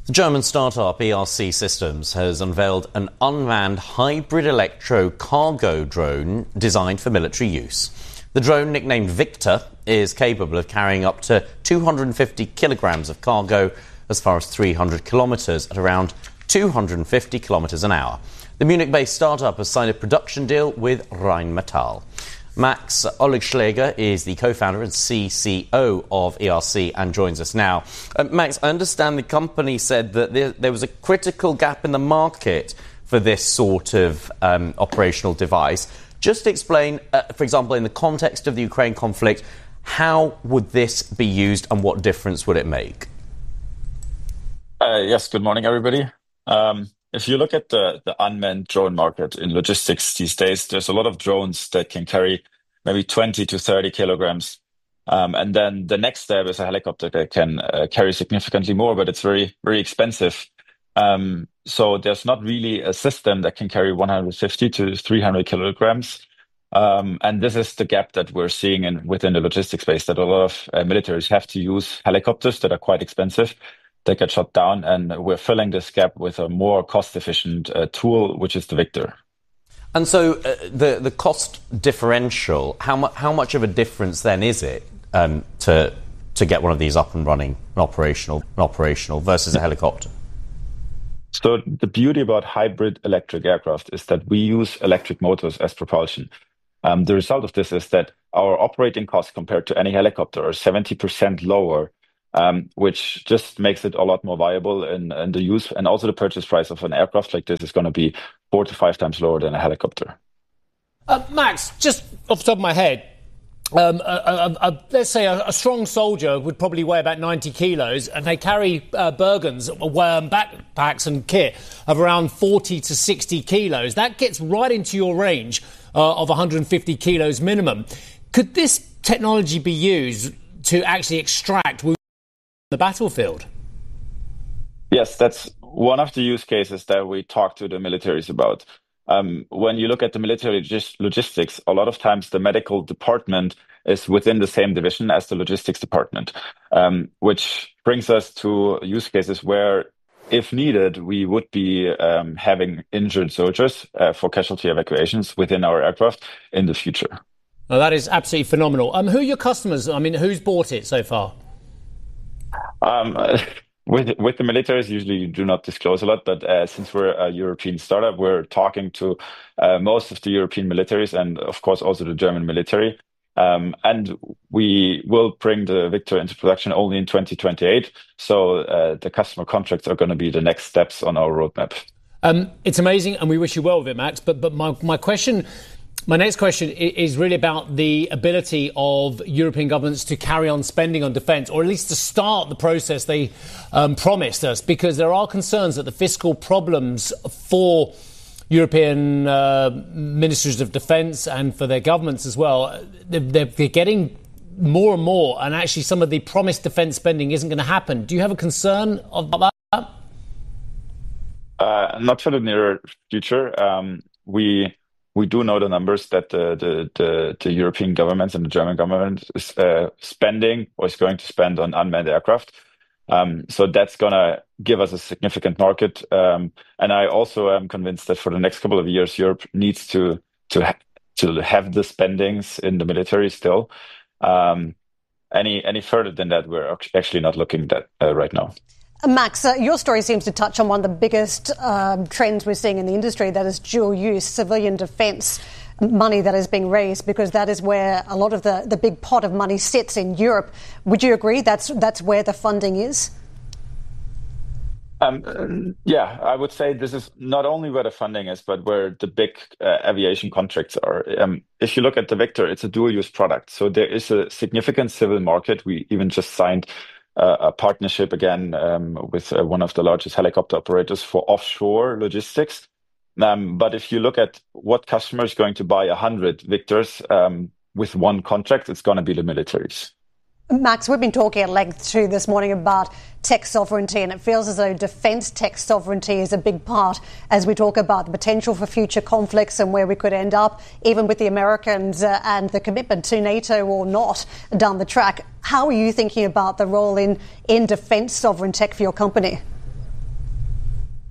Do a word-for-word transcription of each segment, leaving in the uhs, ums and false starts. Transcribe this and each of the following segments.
The German startup E R C Systems has unveiled an unmanned hybrid electro cargo drone designed for military use. The drone, nicknamed Victor, is capable of carrying up to two hundred fifty kilograms of cargo as far as three hundred kilometres at around two hundred fifty kilometres an hour. The Munich-based startup has signed a production deal with Rheinmetall. Max Oligschläger is the co-founder and C C O of E R C and joins us now. Uh, Max, I understand the company said that there, there was a critical gap in the market for this sort of um, operational device. Just explain, uh, for example, in the context of the Ukraine conflict, how would this be used and what difference would it make? Uh, yes, good morning, everybody. Um, If you look at the, the unmanned drone market in logistics these days, there's a lot of drones that can carry maybe twenty to thirty kilograms. Um, and then the next step is a helicopter that can uh, carry significantly more, but it's very, very expensive. Um, so there's not really a system that can carry one hundred fifty to three hundred kilograms. Um, and this is the gap that we're seeing in within the logistics space, that a lot of uh, militaries have to use helicopters that are quite expensive. They get shot down, and we're filling this gap with a more cost-efficient uh, tool, which is the Victor. And so uh, the the cost differential, how much how much of a difference then is it um, to to get one of these up and running and operational and operational versus a helicopter? So the beauty about hybrid electric aircraft is that we use electric motors as propulsion. Um, the result of this is that our operating costs compared to any helicopter are seventy percent lower. Um, which just makes it a lot more viable in, in the use. And also the purchase price of an aircraft like this is going to be four to five times lower than a helicopter. Uh, Max, just off the top of my head, um, a, a, a, let's say a, a strong soldier would probably weigh about ninety kilos, and they carry uh, Bergens, um, backpacks and kit of around forty to sixty kilos. That gets right into your range uh, of one hundred fifty kilos minimum. Could this technology be used to actually extract the battlefield? Yes, that's one of the use cases that we talk to the militaries about. Um, when you look at the military logis- logistics, a lot of times the medical department is within the same division as the logistics department, um, which brings us to use cases where, if needed, we would be um, having injured soldiers uh, for casualty evacuations within our aircraft in the future. Oh, that is absolutely phenomenal. Um, who are your customers? I mean, who's bought it so far? Um, with with the militaries, usually you do not disclose a lot, but uh, since we're a European startup, we're talking to uh, most of the European militaries and, of course, also the German military. Um, and we will bring the Victor into production only in twenty twenty-eight. So uh, the customer contracts are going to be the next steps on our roadmap. Um, it's amazing, and we wish you well with it, Max. But but my my question. My next question is really about the ability of European governments to carry on spending on defence, or at least to start the process they um, promised us, because there are concerns that the fiscal problems for European uh, ministries of defence and for their governments as well, they're, they're getting more and more, and actually some of the promised defence spending isn't going to happen. Do you have a concern about that? Uh, not for the near future. Um, we... We do know the numbers that the, the, the, the European governments and the German government is uh, spending or is going to spend on unmanned aircraft. Um, so that's going to give us a significant market. Um, and I also am convinced that for the next couple of years, Europe needs to to, ha- to have the spendings in the military still. Um, any any further than that, we're actually not looking at uh, right now. Max, uh, your story seems to touch on one of the biggest um, trends we're seeing in the industry, that is dual-use civilian defence money that is being raised, because that is where a lot of the, the big pot of money sits in Europe. Would you agree that's that's where the funding is? Um, yeah, I would say this is not only where the funding is, but where the big uh, aviation contracts are. Um, if you look at the Victor, it's a dual-use product. So there is a significant civil market. We even just signed Uh, a partnership again um, with uh, one of the largest helicopter operators for offshore logistics. Um, but if you look at what customer is going to buy one hundred Victors um, with one contract, it's going to be the militaries. Max, we've been talking at length too this morning about tech sovereignty, and it feels as though defence tech sovereignty is a big part as we talk about the potential for future conflicts and where we could end up, even with the Americans uh, and the commitment to NATO or not down the track. How are you thinking about the role in, in defence sovereign tech for your company?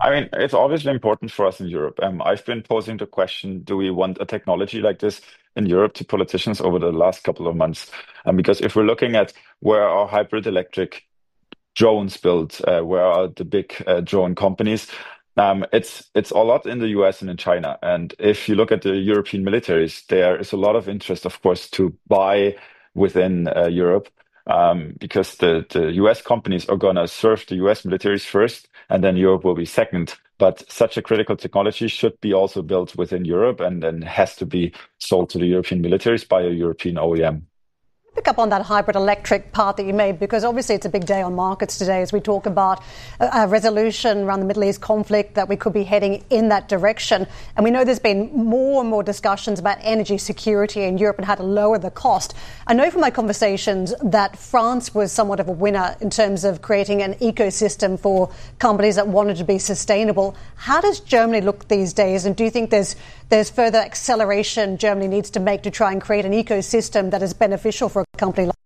I mean, it's obviously important for us in Europe. Um, I've been posing the question, do we want a technology like this in Europe to politicians over the last couple of months? Um, because if we're looking at where are hybrid electric drones built, uh, where are the big uh, drone companies, um, it's it's a lot in the U S and in China. And if you look at the European militaries, there is a lot of interest, of course, to buy within uh, Europe. Um, because the, the U S companies are going to serve the U S militaries first, and then Europe will be second. But such a critical technology should be also built within Europe and then has to be sold to the European militaries by a European O E M. Pick up on that hybrid electric part that you made, because obviously it's a big day on markets today as we talk about a resolution around the Middle East conflict, that we could be heading in that direction. And we know there's been more and more discussions about energy security in Europe and how to lower the cost. I know from my conversations that France was somewhat of a winner in terms of creating an ecosystem for companies that wanted to be sustainable. How does Germany look these days? And do you think there's there's further acceleration Germany needs to make to try and create an ecosystem that is beneficial for a company like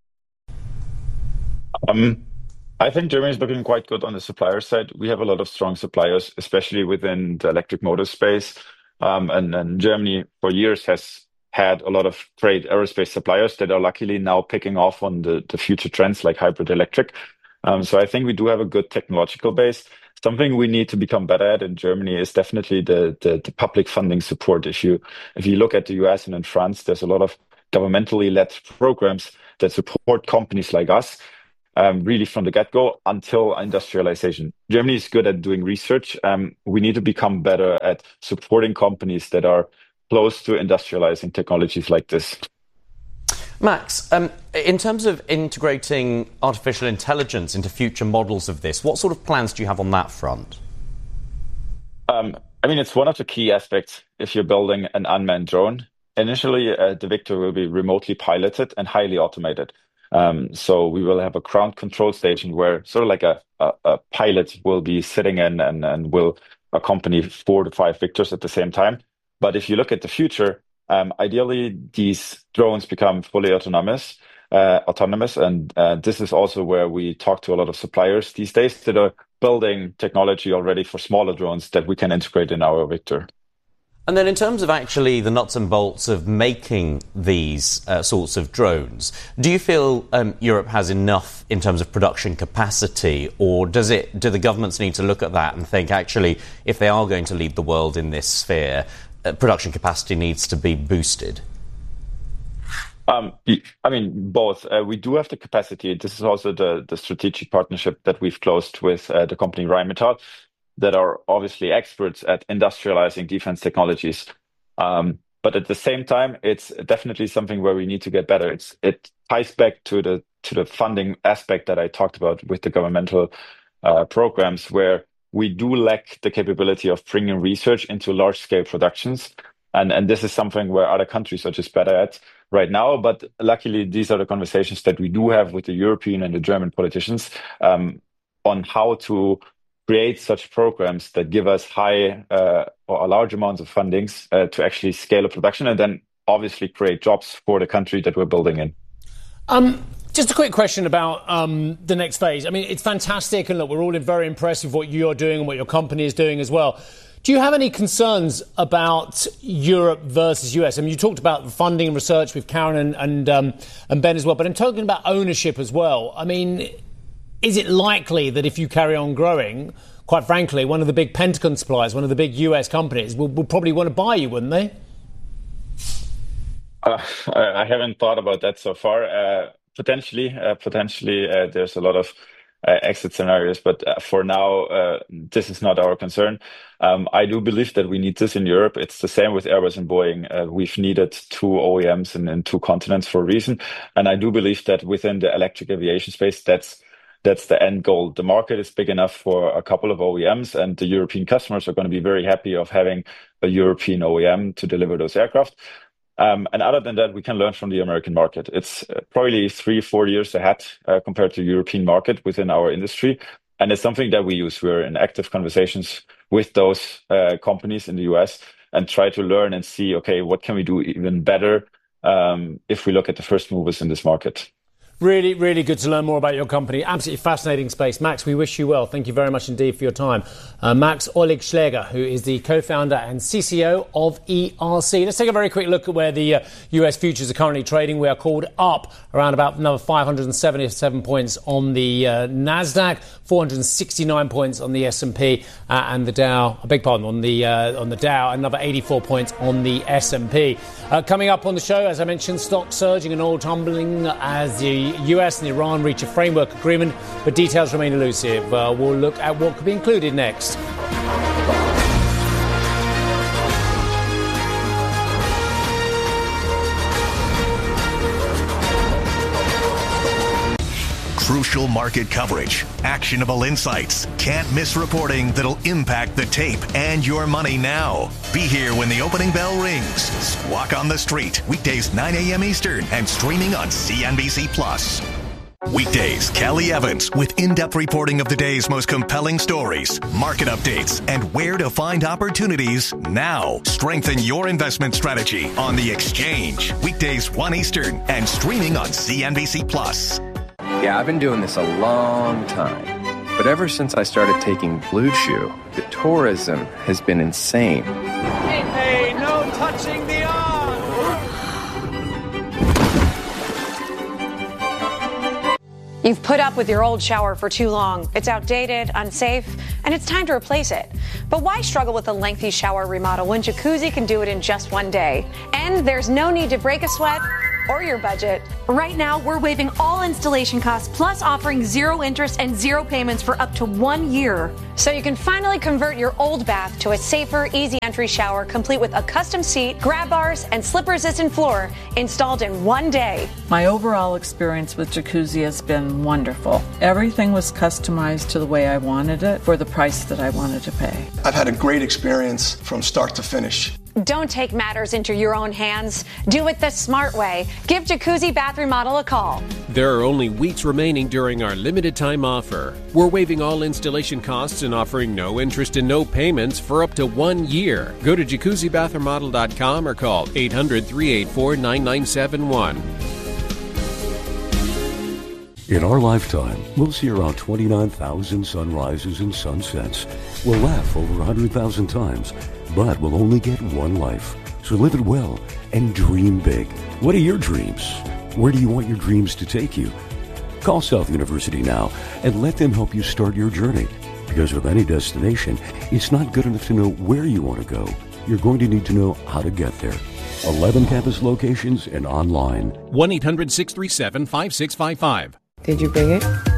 Um, I think Germany is looking quite good on the supplier side. We have a lot of strong suppliers, especially within the electric motor space. Um, and, and Germany for years has had a lot of great aerospace suppliers that are luckily now picking off on the, the future trends like hybrid electric. Um, so I think we do have a good technological base. Something we need to become better at in Germany is definitely the, the, the public funding support. If you, if you look at the U S and in France, there's a lot of governmentally led programs that support companies like us, um, really from the get-go until industrialization. Germany is good at doing research. Um, we need to become better at supporting companies that are close to industrializing technologies like this. Max, um, in terms of integrating artificial intelligence into future models of this, what sort of plans do you have on that front? Um, I mean, it's one of the key aspects if you're building an unmanned drone. Initially, uh, the Victor will be remotely piloted and highly automated. Um, so we will have a ground control station where sort of like a, a, a pilot will be sitting in and, and will accompany four to five Victors at the same time. But if you look at the future, um, ideally, these drones become fully autonomous, uh, autonomous. And uh, this is also where we talk to a lot of suppliers these days that are building technology already for smaller drones that we can integrate in our Victor. And then in terms of actually the nuts and bolts of making these uh, sorts of drones, do you feel um, Europe has enough in terms of production capacity, or does it? Do the governments need to look at that and think, actually, if they are going to lead the world in this sphere, uh, production capacity needs to be boosted? Um, I mean, both. Uh, we do have the capacity. This is also the, the strategic partnership that we've closed with uh, the company Rheinmetall, that are obviously experts at industrializing defense technologies. Um, but at the same time, it's definitely something where we need to get better. It's, it ties back to the to the funding aspect that I talked about with the governmental uh, programs, where we do lack the capability of bringing research into large-scale productions. And, and this is something where other countries are just better at right now. But luckily, these are the conversations that we do have with the European and the German politicians um, on how to create such programs that give us high uh, or large amounts of fundings uh, to actually scale up production and then obviously create jobs for the country that we're building in. Um, just a quick question about um, the next phase. I mean, it's fantastic, and look, we're all very impressed with what you're doing and what your company is doing as well. Do you have any concerns about Europe versus U S? I mean, you talked about funding and research with Karen and and, um, and Ben as well, but I'm talking about ownership as well. I mean, is it likely that if you carry on growing, quite frankly, one of the big Pentagon suppliers, one of the big U S companies, will, will probably want to buy you, wouldn't they? Uh, I haven't thought about that so far. Uh, potentially, uh, potentially, uh, there's a lot of uh, exit scenarios, but uh, for now, uh, this is not our concern. Um, I do believe that we need this in Europe. It's the same with Airbus and Boeing. Uh, we've needed two O E Ms in, in two continents for a reason, and I do believe that within the electric aviation space, that's That's the end goal. The market is big enough for a couple of O E Ms, and the European customers are going to be very happy of having a European O E M to deliver those aircraft. Um, and other than that, we can learn from the American market. It's probably three, four years ahead uh, compared to the European market within our industry. And it's something that we use. We're in active conversations with those uh, companies in the U S and try to learn and see, okay, what can we do even better um, if we look at the first movers in this market? Really, really good to learn more about your company. Absolutely fascinating space. Max, we wish you well. Thank you very much indeed for your time. Uh, Max Oehlig-Schläger, who is the co-founder and C C O of E R C. Let's take a very quick look at where the uh, U S futures are currently trading. We are called up around about another five hundred seventy-seven points on the uh, Nasdaq, four hundred sixty-nine points on the S and P, uh, and the Dow, I beg pardon, on the, uh, on the Dow, another eighty-four points on the S and P. Uh, coming up on the show, as I mentioned, stocks surging and oil tumbling as the U S and Iran reach a framework agreement, but details remain elusive. Uh, we'll look at what could be included next. Crucial market coverage, actionable insights, can't miss reporting that'll impact the tape and your money now. Be here when the opening bell rings. Squawk on the Street, weekdays nine a.m. Eastern and streaming on C N B C Plus. Weekdays, Kelly Evans with in-depth reporting of the day's most compelling stories, market updates, and where to find opportunities now. Strengthen your investment strategy on The Exchange. Weekdays one Eastern and streaming on C N B C Plus. Yeah, I've been doing this a long time. But ever since I started taking Blue Chew, the tourism has been insane. Hey, hey, no touching the arm! You've put up with your old shower for too long. It's outdated, unsafe, and it's time to replace it. But why struggle with a lengthy shower remodel when Jacuzzi can do it in just one day? And there's no need to break a sweat or your budget. Right now, we're waiving all installation costs, plus offering zero interest and zero payments for up to one year. So you can finally convert your old bath to a safer, easy entry shower, complete with a custom seat, grab bars, and slip-resistant floor installed in one day. My overall experience with Jacuzzi has been wonderful. Everything was customized to the way I wanted it for the price that I wanted to pay. I've had a great experience from start to finish. Don't take matters into your own hands. Do it the smart way. Give Jacuzzi Bath Remodel a call. There are only weeks remaining during our limited time offer. We're waiving all installation costs and offering no interest and no payments for up to one year. Go to jacuzzi bath remodel dot com or call eight hundred, three eight four, nine nine seven one. In our lifetime, we'll see around twenty-nine thousand sunrises and sunsets. We'll laugh over one hundred thousand times, but we'll only get one life. So live it well and dream big. What are your dreams? Where do you want your dreams to take you? Call South University now and let them help you start your journey. Because with any destination, it's not good enough to know where you want to go. You're going to need to know how to get there. eleven campus locations and online. one eight hundred, six three seven, five six five five. Did you bring it?